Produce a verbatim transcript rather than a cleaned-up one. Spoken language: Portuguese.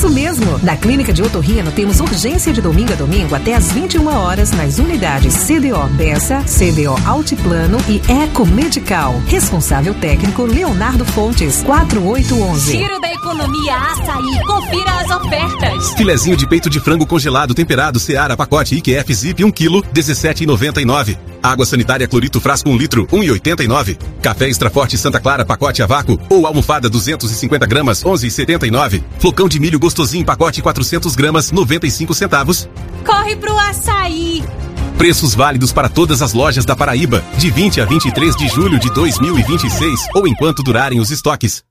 Isso mesmo! Na Clínica de Otorrino temos urgência de domingo a domingo até às vinte e uma horas nas unidades C D O Bessa, C D O Altiplano e Eco Medical. Responsável técnico Leonardo Fontes, quatro oito um um. Giro da Economia Açaí. Confira as ofertas. Filezinho de peito de frango congelado temperado Seara pacote I Q F Zip um quilo, dezessete reais e noventa e nove centavos. Água sanitária Clorito frasco um litro, um real e oitenta e nove centavos. Café Extra Forte Santa Clara pacote a vácuo ou almofada duzentos e cinquenta gramas, onze reais e setenta e nove centavos. Flocão de milho gostosinho pacote quatrocentas gramas, noventa e cinco centavos. Corre pro Açaí. Preços válidos para todas as lojas da Paraíba, de vinte a vinte e três de julho de dois mil e vinte e seis ou enquanto durarem os estoques.